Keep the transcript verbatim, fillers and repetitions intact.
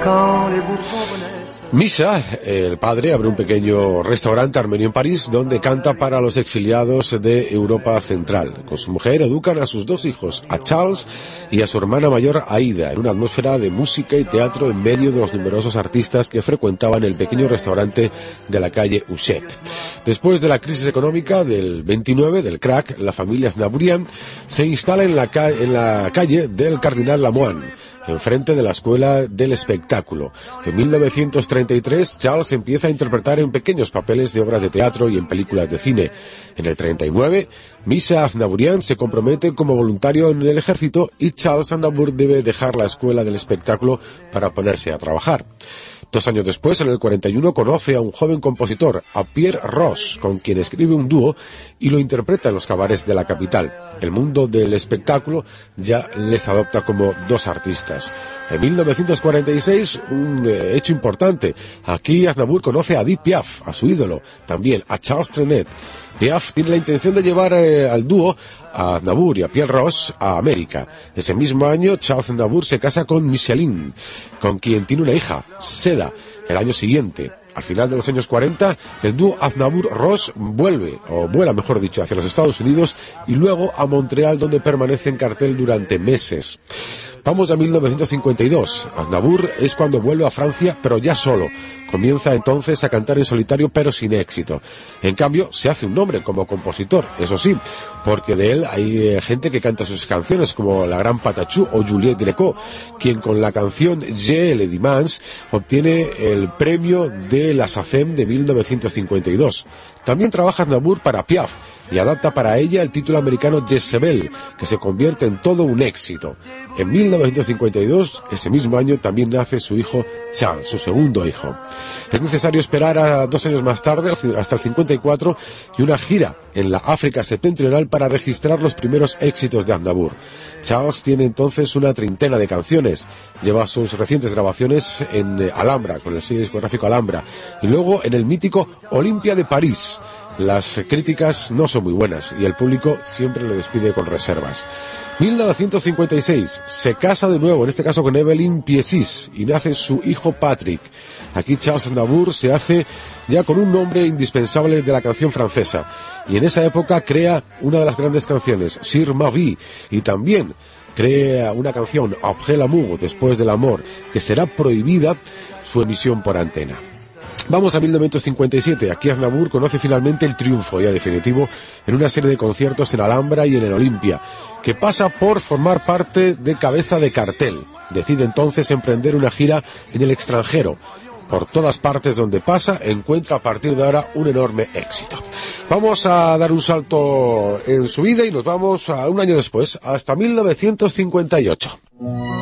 Misha, el padre, abre un pequeño restaurante armenio en París donde canta para los exiliados de Europa Central. Con su mujer educan a sus dos hijos, a Charles y a su hermana mayor Aida, en una atmósfera de música y teatro en medio de los numerosos artistas que frecuentaban el pequeño restaurante de la calle Hachette. Después de la crisis económica del veintinueve, del crack, la familia Aznavourian se instala en la, ca- en la calle del Cardinal Lamoine, enfrente de la Escuela del Espectáculo. En mil novecientos treinta y tres, Charles empieza a interpretar en pequeños papeles de obras de teatro y en películas de cine. En el treinta y nueve, Misha Aznavourian se compromete como voluntario en el ejército y Charles Aznavour debe dejar la Escuela del Espectáculo para ponerse a trabajar. Dos años después, en el cuarenta y uno, conoce a un joven compositor, a Pierre Roche, con quien escribe un dúo y lo interpreta en los cabarets de la capital. El mundo del espectáculo ya les adopta como dos artistas. En mil novecientos cuarenta y seis, un eh, hecho importante. Aquí Aznavour conoce a Edith Piaf, a su ídolo, también a Charles Trenet. Piaf tiene la intención de llevar eh, al dúo a Aznavour y a Pierre Roche a América. Ese mismo año, Charles Aznavour se casa con Micheline, con quien tiene una hija, Seda. El año siguiente, al final de los años cuarenta, el dúo Aznavour-Roche vuelve, o vuela mejor dicho, hacia los Estados Unidos y luego a Montreal, donde permanece en cartel durante meses. Vamos a mil novecientos cincuenta y dos. Aznavour es cuando vuelve a Francia, pero ya solo. Comienza entonces a cantar en solitario, pero sin éxito. En cambio, se hace un nombre como compositor, eso sí, porque de él hay eh, gente que canta sus canciones, como la gran Patachou o Juliette Gréco, quien con la canción Je le dimanche obtiene el premio de la SACEM de mil novecientos cincuenta y dos. También trabaja Aznavour para Piaf y adapta para ella el título americano Jezebel, que se convierte en todo un éxito. En mil novecientos cincuenta y dos, ese mismo año, también nace su hijo Charles, su segundo hijo. Es necesario esperar a dos años más tarde, hasta el cincuenta y cuatro, y una gira en la África septentrional para registrar los primeros éxitos de Aznavour. Charles tiene entonces una treintena de canciones. Lleva sus recientes grabaciones en Alhambra, con el sello discográfico Alhambra, y luego en el mítico Olympia de París. Las críticas no son muy buenas y el público siempre le despide con reservas. mil novecientos cincuenta y seis, se casa de nuevo, en este caso con Evelyn Piessis, y nace su hijo Patrick. Aquí Charles Aznavour se hace ya con un nombre indispensable de la canción francesa, y en esa época crea una de las grandes canciones, Sur ma vie, y también crea una canción, Après l'amour, después del amor, que será prohibida su emisión por antena. Vamos a mil novecientos cincuenta y siete. Aquí Aznavour conoce finalmente el triunfo ya definitivo en una serie de conciertos en Alhambra y en el Olympia, que pasa por formar parte de cabeza de cartel. Decide entonces emprender una gira en el extranjero. Por todas partes donde pasa, encuentra a partir de ahora un enorme éxito. Vamos a dar un salto en su vida y nos vamos a un año después, hasta mil novecientos cincuenta y ocho.